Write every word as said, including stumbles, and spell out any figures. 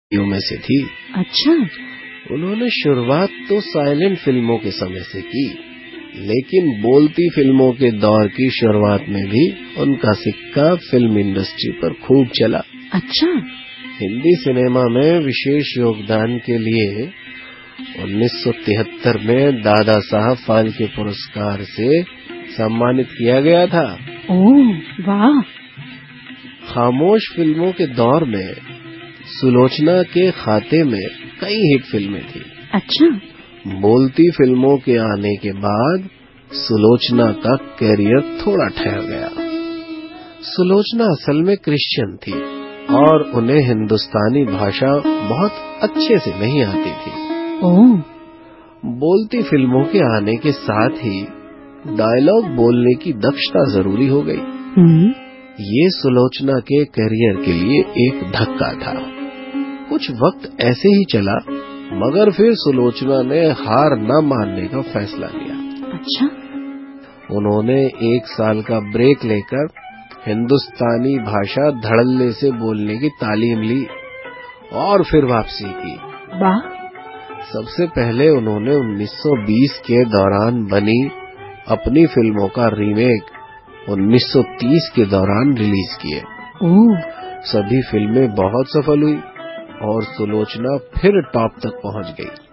में से थी। अच्छा। उन्होंने शुरुआत तो साइलेंट फिल्मों के समय से की, लेकिन बोलती फिल्मों के दौर की शुरुआत में भी उनका सिक्का फिल्म इंडस्ट्री पर खूब चला। अच्छा। हिंदी सिनेमा में विशेष योगदान के लिए उन्नीस सौ तिहत्तर में दादा साहब फाल्के पुरस्कार से सम्मानित किया गया था। ओह वाह। खामोश फिल्मों के दौर में सुलोचना के खाते में कई हिट फिल्में थी। अच्छा। बोलती फिल्मों के आने के बाद सुलोचना का कैरियर थोड़ा ठहर गया। सुलोचना असल में क्रिश्चियन थी और उन्हें हिंदुस्तानी भाषा बहुत अच्छे से नहीं आती थी। ओह। बोलती फिल्मों के आने के साथ ही डायलॉग बोलने की दक्षता जरूरी हो गई। हम्म। ये सुलोचना के करियर के लिए एक धक्का था। कुछ वक्त ऐसे ही चला, मगर फिर सुलोचना ने हार न मानने का फैसला लिया। अच्छा। उन्होंने एक साल का ब्रेक लेकर हिंदुस्तानी भाषा धड़ल्ले से बोलने की तालीम ली और फिर वापसी की। वाह। सबसे पहले उन्होंने उन्नीस सौ बीस के दौरान बनी अपनी फिल्मों का रीमेक उन्नीस सौ तीस के दौरान रिलीज किए। ओह। सभी फिल्में बहुत सफल हुई और सुलोचना फिर टॉप तक पहुंच गई।